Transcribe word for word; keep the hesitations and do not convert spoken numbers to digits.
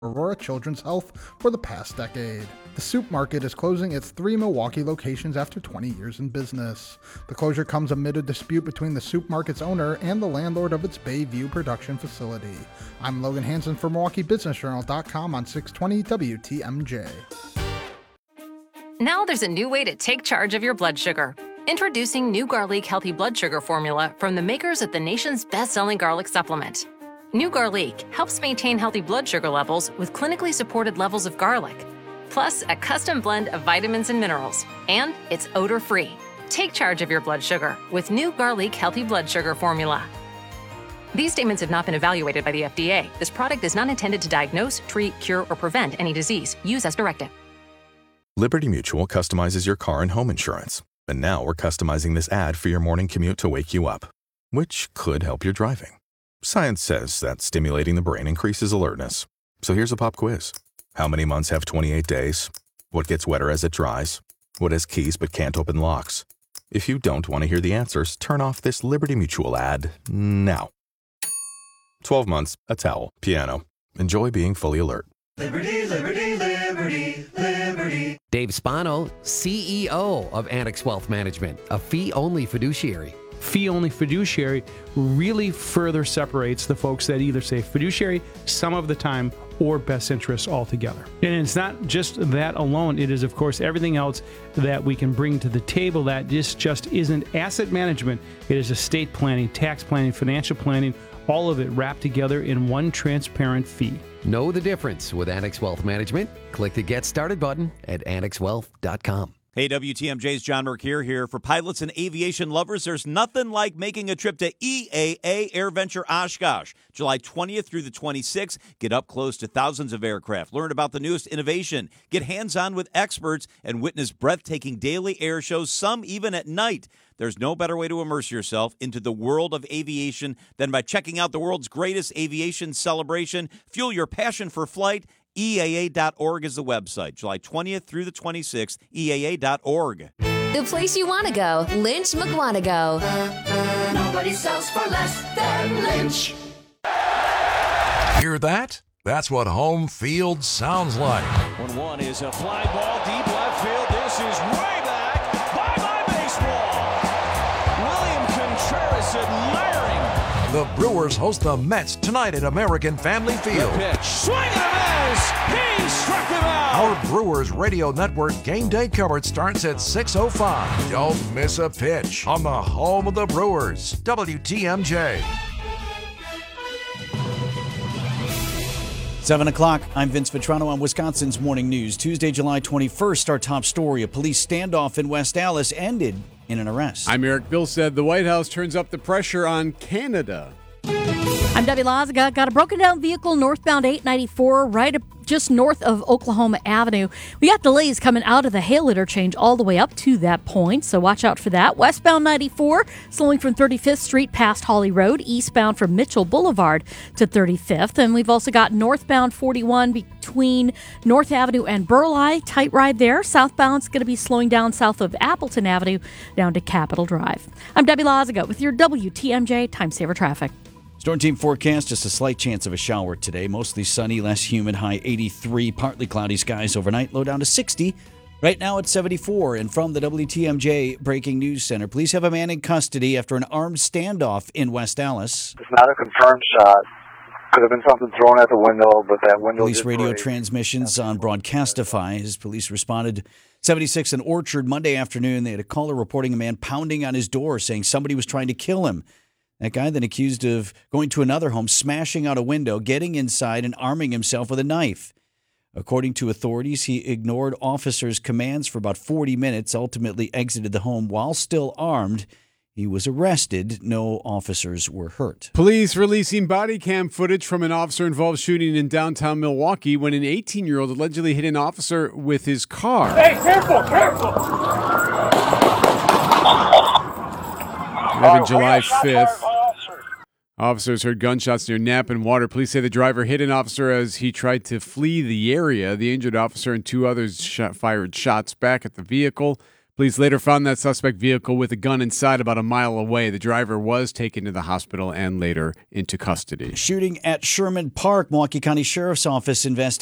Aurora Children's Health for the past decade. The Soup Market is closing its three Milwaukee locations after twenty years in business. The closure comes amid a dispute between the Soup Market's owner and the landlord of its Bayview production facility. I'm Logan Hansen for Milwaukee Business Journal dot com on six twenty W T M J. Now there's a new way to take charge of your blood sugar. Introducing new Garlic Healthy Blood Sugar Formula from the makers of the nation's best-selling garlic supplement. New Garlic helps maintain healthy blood sugar levels with clinically supported levels of garlic, plus a custom blend of vitamins and minerals, and it's odor-free. Take charge of your blood sugar with New Garlic Healthy Blood Sugar Formula. These statements have not been evaluated by the F D A. This product is not intended to diagnose, treat, cure, or prevent any disease. Use as directed. Liberty Mutual customizes your car and home insurance. And now we're customizing this ad for your morning commute to wake you up, which could help your driving. Science says that stimulating the brain increases alertness. So here's a pop quiz. How many months have twenty-eight days? What gets wetter as it dries? What has keys but can't open locks? If you don't want to hear the answers, turn off this Liberty Mutual ad now. twelve months, a towel, piano. Enjoy being fully alert. Liberty, liberty, liberty, liberty. Dave Spano, C E O of Annex Wealth Management, a fee-only fiduciary. Fee-only fiduciary really further separates the folks that either say fiduciary some of the time or best interests altogether. And it's not just that alone. It is, of course, everything else that we can bring to the table that just, just isn't asset management. It is estate planning, tax planning, financial planning, all of it wrapped together in one transparent fee. Know the difference with Annex Wealth Management. Click the Get Started button at annex wealth dot com. Hey, W T M J's John Mercure here. For pilots and aviation lovers, there's nothing like making a trip to E A A AirVenture Oshkosh. July twentieth through the twenty-sixth, get up close to thousands of aircraft, learn about the newest innovation, get hands-on with experts, and witness breathtaking daily air shows, some even at night. There's no better way to immerse yourself into the world of aviation than by checking out the world's greatest aviation celebration. Fuel your passion for flight. E A A dot org is the website. July twentieth through the twenty-sixth, E A A dot org. The place you want to go, Lynch McWanago. Nobody sells for less than Lynch. Hear that? That's what home field sounds like. one one is a fly ball deep left field. This is way back. Bye-bye baseball. William Contreras admiring. The Brewers host the Mets tonight at American Family Field. The pitch. Swing and a miss. He struck him out. Our Brewers Radio Network game day coverage starts at six oh five. Don't miss a pitch on the home of the Brewers, W T M J. seven o'clock, I'm Vince Vitrano on Wisconsin's Morning News. Tuesday, July twenty-first, our top story. A police standoff in West Allis ended in an arrest. I'm Eric Bilstead. The White House turns up the pressure on Canada. I'm Debbie Lazaga. Got a broken down vehicle northbound eight ninety-four right up just north of Oklahoma Avenue. We got delays coming out of the Hale interchange all the way up to that point, so watch out for that. Westbound ninety-four, slowing from thirty-fifth Street past Holly Road, eastbound from Mitchell Boulevard to thirty-fifth. And we've also got northbound forty-one between North Avenue and Burleigh. Tight ride there. Southbound's going to be slowing down south of Appleton Avenue down to Capitol Drive. I'm Debbie Lazaga with your W T M J Time Saver Traffic. Storm team forecast, just a slight chance of a shower today. Mostly sunny, less humid, high eighty-three. Partly cloudy skies overnight, low down to sixty. Right now it's seventy-four. And from the W T M J Breaking News Center, police have a man in custody after an armed standoff in West Allis. It's not a confirmed shot. Could have been something thrown at the window, but that window Police did radio break. transmissions on Broadcastify. As police responded seventy-six and Orchard Monday afternoon, they had a caller reporting a man pounding on his door saying somebody was trying to kill him. That guy then accused of going to another home, smashing out a window, getting inside, and arming himself with a knife. According to authorities, he ignored officers' commands for about forty minutes, ultimately exited the home while still armed. He was arrested. No officers were hurt. Police releasing body cam footage from an officer-involved shooting in downtown Milwaukee when an eighteen-year-old allegedly hit an officer with his car. Hey, careful, careful. Happened July fifth. Officers heard gunshots near Knapp and Water. Police say the driver hit an officer as he tried to flee the area. The injured officer and two others shot, fired shots back at the vehicle. Police later found that suspect vehicle with a gun inside about a mile away. The driver was taken to the hospital and later into custody. Shooting at Sherman Park, Milwaukee County Sheriff's Office investigating.